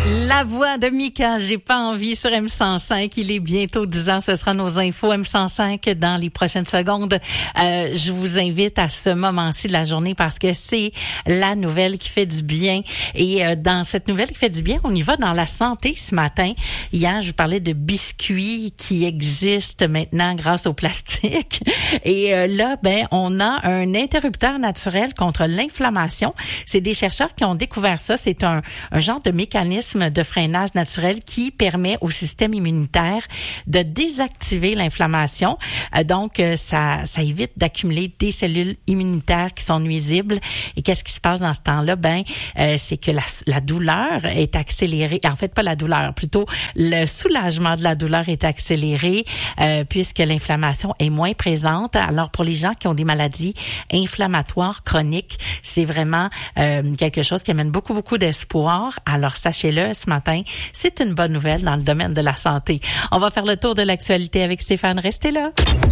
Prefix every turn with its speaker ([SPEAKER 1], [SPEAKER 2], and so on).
[SPEAKER 1] La voix de Mika, j'ai pas envie sur M105. Il est bientôt 10 ans. Ce sera nos infos M105 dans les prochaines secondes. Je vous invite à ce moment-ci de la journée parce que c'est la nouvelle qui fait du bien. Et dans cette nouvelle qui fait du bien, on y va dans la santé ce matin. Hier, je vous parlais de biscuits qui existent maintenant grâce au plastique. Et là, on a un interrupteur naturel contre l'inflammation. C'est des chercheurs qui ont découvert ça. C'est un genre de mécanisme de freinage naturel qui permet au système immunitaire de désactiver l'inflammation. Donc, ça évite d'accumuler des cellules immunitaires qui sont nuisibles. Et qu'est-ce qui se passe dans ce temps-là? C'est que la douleur est accélérée. En fait, pas la douleur, plutôt le soulagement de la douleur est accéléré puisque l'inflammation est moins présente. Alors, pour les gens qui ont des maladies inflammatoires chroniques, c'est vraiment quelque chose qui amène beaucoup, beaucoup d'espoir. Alors, sachez-le, ce matin, c'est une bonne nouvelle dans le domaine de la santé. On va faire le tour de l'actualité avec Stéphane. Restez là.